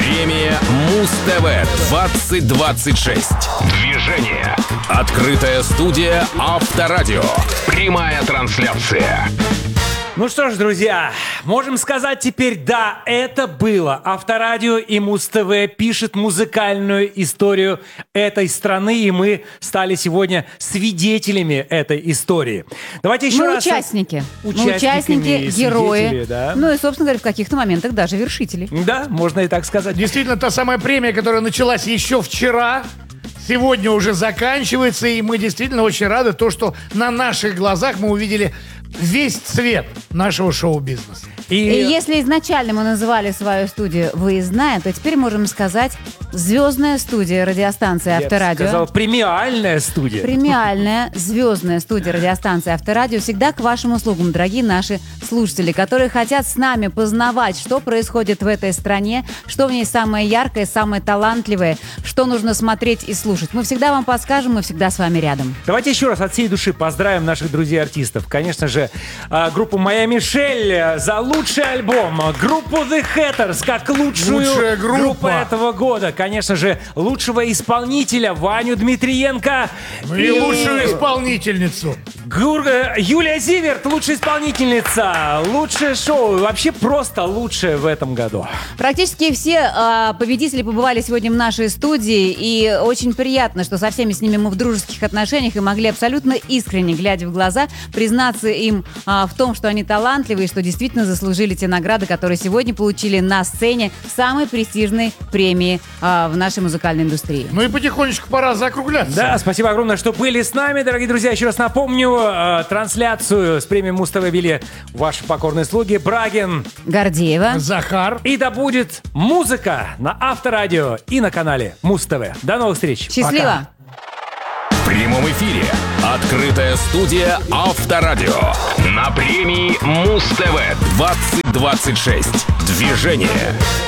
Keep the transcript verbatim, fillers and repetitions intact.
Премия Муз-ТВ двадцать двадцать шесть. Движение. Открытая студия Авторадио. Прямая трансляция. Ну что ж, друзья, можем сказать теперь, да, это было. Авторадио и Муз-ТВ пишет музыкальную историю этой страны, и мы стали сегодня свидетелями этой истории. Давайте еще мы раз... участники. Участниками, мы участники, герои. Да. Ну и, собственно говоря, в каких-то моментах даже вершители. Да, можно и так сказать. Действительно, та самая премия, которая началась еще вчера, сегодня уже заканчивается, и мы действительно очень рады, то, что на наших глазах мы увидели весь цвет нашего шоу-бизнеса. И... И если изначально мы называли свою студию «Выездная», то теперь можем сказать «Звездная студия» радиостанции «Авторадио». Я бы сказал, премиальная студия. Премиальная, звездная студия радиостанции «Авторадио» всегда к вашим услугам, дорогие наши слушатели, которые хотят с нами познавать, что происходит в этой стране, что в ней самое яркое, самое талантливое, что нужно смотреть и слушать. Мы всегда вам подскажем, мы всегда с вами рядом. Давайте еще раз от всей души поздравим наших друзей-артистов. Конечно же, группу «Моя Мишель» за лучший альбом, группу The Hatters как лучшую Лучшая группа. группу этого года. Конечно же, лучшего исполнителя Ваню Дмитриенко. Ну и, и лучшую исполнительницу. Гур... Юлия Зиверт, лучшая исполнительница. Лучшее шоу. Вообще просто лучшее в этом году. Практически все э, победители побывали сегодня в нашей студии. И очень приятно, что со всеми с ними мы в дружеских отношениях и могли абсолютно искренне, глядя в глаза, признаться им э, в том, что они талантливые, что действительно заслужили те награды, которые сегодня получили на сцене самой престижной премии э, в нашей музыкальной индустрии. Ну и потихонечку пора закругляться. Да, спасибо огромное, что были с нами, дорогие друзья. Еще раз напомню, э, трансляцию с премией Муз-ТВ вели ваши покорные слуги Брагин, Гордеева, Захар. И да будет музыка на Авторадио и на канале Муз-ТВ. До новых встреч. Счастливо! В прямом эфире открытая студия Авторадио на премии Муз-ТВ двадцать двадцать шесть. Движение.